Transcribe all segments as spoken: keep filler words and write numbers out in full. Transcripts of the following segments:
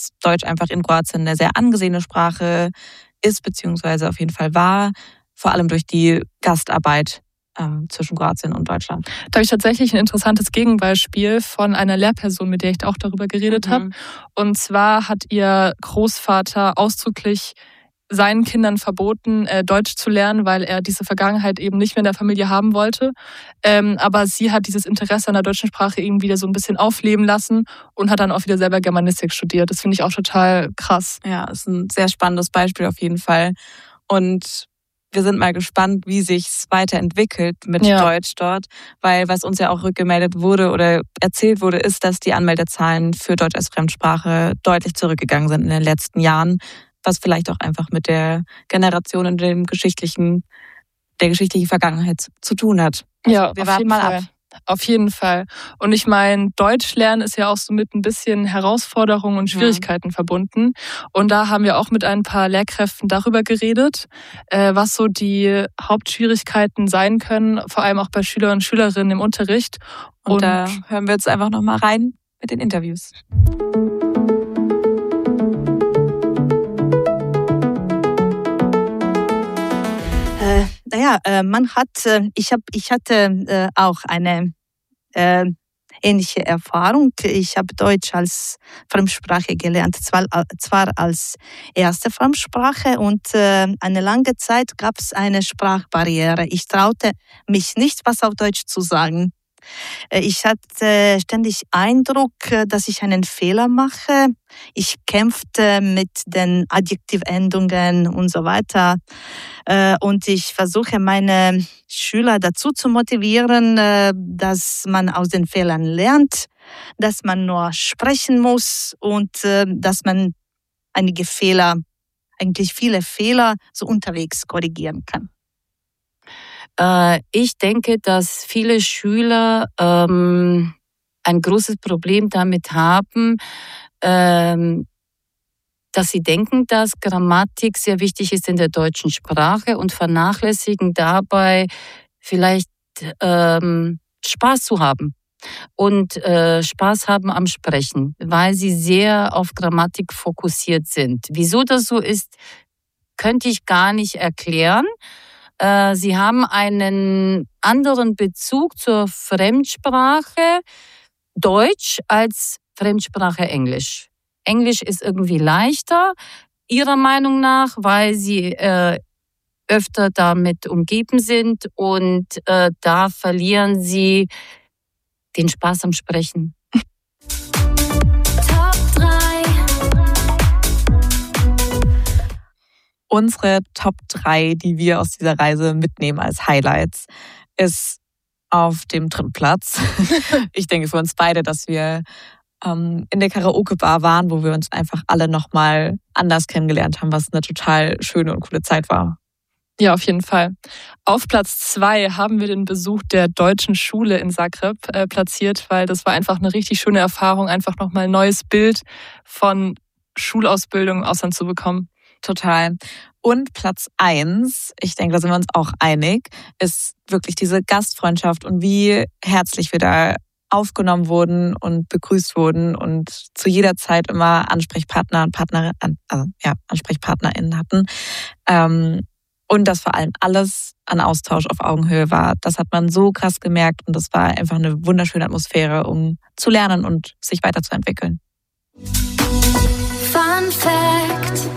dass Deutsch einfach in Kroatien eine sehr angesehene Sprache ist, beziehungsweise auf jeden Fall war, vor allem durch die Gastarbeit ähm, zwischen Kroatien und Deutschland. Da habe ich tatsächlich ein interessantes Gegenbeispiel von einer Lehrperson, mit der ich auch darüber geredet Mhm. habe. Und zwar hat ihr Großvater ausdrücklich seinen Kindern verboten, äh, Deutsch zu lernen, weil er diese Vergangenheit eben nicht mehr in der Familie haben wollte. Ähm, aber sie hat dieses Interesse an der deutschen Sprache eben wieder so ein bisschen aufleben lassen und hat dann auch wieder selber Germanistik studiert. Das finde ich auch total krass. Ja, ist ein sehr spannendes Beispiel auf jeden Fall. Und wir sind mal gespannt, wie sich's weiterentwickelt mit Ja. Deutsch dort, weil was uns ja auch rückgemeldet wurde oder erzählt wurde, ist, dass die Anmeldezahlen für Deutsch als Fremdsprache deutlich zurückgegangen sind in den letzten Jahren, was vielleicht auch einfach mit der Generation und dem geschichtlichen, der geschichtlichen Vergangenheit zu, zu tun hat. Also Ja, wir auf warten jeden mal Fall. ab. Auf jeden Fall. Und ich meine, Deutsch lernen ist ja auch so mit ein bisschen Herausforderungen und Schwierigkeiten verbunden. Und da haben wir auch mit ein paar Lehrkräften darüber geredet, äh, was so die Hauptschwierigkeiten sein können, vor allem auch bei Schülern und Schülerinnen im Unterricht. Und, Und da hören wir jetzt einfach nochmal rein mit den Interviews. Äh, naja, äh, man hat, äh, ich, hab, ich hatte äh, auch eine äh, ähnliche Erfahrung. Ich habe Deutsch als Fremdsprache gelernt, zwar, zwar als erste Fremdsprache und äh, eine lange Zeit gab es eine Sprachbarriere. Ich traute mich nicht, was auf Deutsch zu sagen. Ich hatte ständig Eindruck, dass ich einen Fehler mache. Ich kämpfte mit den Adjektivendungen und so weiter. Und ich versuche, meine Schüler dazu zu motivieren, dass man aus den Fehlern lernt, dass man nur sprechen muss und dass man einige Fehler, eigentlich viele Fehler, so unterwegs korrigieren kann. Ich denke, dass viele Schüler ähm, ein großes Problem damit haben, ähm, dass sie denken, dass Grammatik sehr wichtig ist in der deutschen Sprache und vernachlässigen dabei vielleicht ähm, Spaß zu haben und äh, Spaß haben am Sprechen, weil sie sehr auf Grammatik fokussiert sind. Wieso das so ist, könnte ich gar nicht erklären. Sie haben einen anderen Bezug zur Fremdsprache Deutsch als Fremdsprache Englisch. Englisch ist irgendwie leichter, ihrer Meinung nach, weil sie äh, öfter damit umgeben sind und äh, da verlieren sie den Spaß am Sprechen. Unsere Top drei, die wir aus dieser Reise mitnehmen als Highlights, ist auf dem dritten Platz. Ich denke für uns beide, dass wir ähm, in der Karaoke-Bar waren, wo wir uns einfach alle nochmal anders kennengelernt haben, was eine total schöne und coole Zeit war. Ja, auf jeden Fall. Auf Platz zwei haben wir den Besuch der deutschen Schule in Zagreb äh, platziert, weil das war einfach eine richtig schöne Erfahrung, einfach nochmal ein neues Bild von Schulausbildung im Ausland zu bekommen. Total. Und Platz eins, ich denke, da sind wir uns auch einig, ist wirklich diese Gastfreundschaft und wie herzlich wir da aufgenommen wurden und begrüßt wurden und zu jeder Zeit immer Ansprechpartner und Partner, also ja, AnsprechpartnerInnen hatten. Ähm, und dass vor allem alles an Austausch auf Augenhöhe war. Das hat man so krass gemerkt und das war einfach eine wunderschöne Atmosphäre, um zu lernen und sich weiterzuentwickeln. Fun Fact.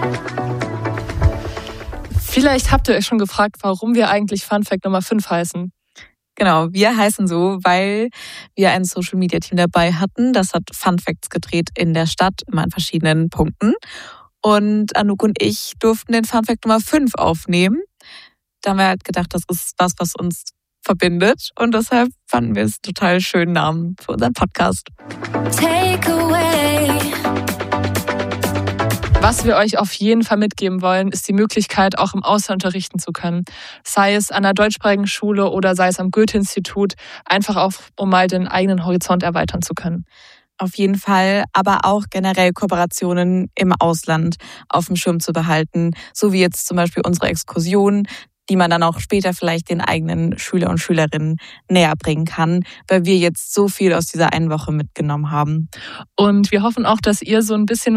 Vielleicht habt ihr euch schon gefragt, warum wir eigentlich Fun Fact Nummer fünf heißen. Genau, wir heißen so, weil wir ein Social Media Team dabei hatten. Das hat Fun Facts gedreht in der Stadt, immer an verschiedenen Punkten. Und Anouk und ich durften den Fun Fact Nummer fünf aufnehmen. Da haben wir halt gedacht, das ist was, was uns verbindet. Und deshalb fanden wir es einen total schönen Namen für unseren Podcast. Takeaway. Was wir euch auf jeden Fall mitgeben wollen, ist die Möglichkeit, auch im Ausland unterrichten zu können. Sei es an einer deutschsprachigen Schule oder sei es am Goethe-Institut, einfach auch, um mal den eigenen Horizont erweitern zu können. Auf jeden Fall, aber auch generell Kooperationen im Ausland auf dem Schirm zu behalten, so wie jetzt zum Beispiel unsere Exkursion, die man dann auch später vielleicht den eigenen Schüler und Schülerinnen näher bringen kann, weil wir jetzt so viel aus dieser einen Woche mitgenommen haben. Und wir hoffen auch, dass ihr so ein bisschen